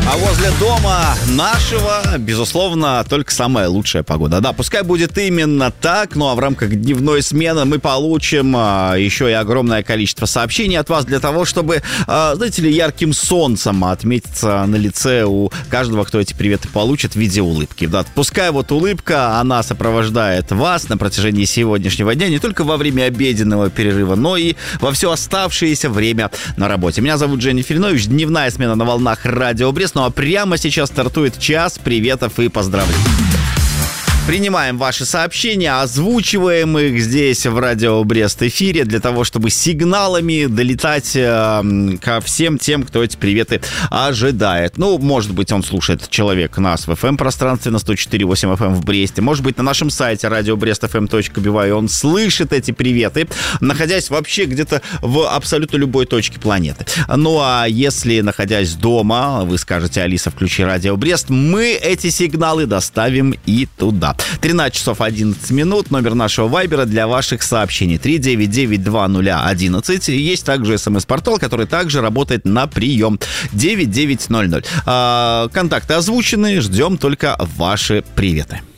А возле дома нашего, безусловно, только самая лучшая погода. Да, пускай будет именно так, ну а в рамках дневной смены мы получим еще и огромное количество сообщений от вас для того, чтобы, знаете ли, ярким солнцем отметиться на лице у каждого, кто эти приветы получит в виде улыбки. Да, пускай вот улыбка, она сопровождает вас на протяжении сегодняшнего дня, не только во время обеденного перерыва, но и во все оставшееся время на работе. Меня зовут Женя Филинович, дневная смена на волнах Радио Брест. Ну а прямо сейчас стартует час приветов и поздравлений. Принимаем ваши сообщения, озвучиваем их здесь в Радио Брест эфире для того, чтобы сигналами долетать ко всем тем, кто эти приветы ожидает. Ну, может быть, он слушает человек нас в FM-пространстве на 104.8 FM в Бресте, может быть, на нашем сайте radiobrestfm.by, и он слышит эти приветы, находясь вообще где-то в абсолютно любой точке планеты. Ну, а если, находясь дома, вы скажете: Алиса, включи Радио Брест, мы эти сигналы доставим и туда. 13 часов 11 минут, номер нашего вайбера для ваших сообщений 399-2011. Есть также смс-портал, который также работает на прием 9900. Контакты озвучены, ждем только ваши приветы.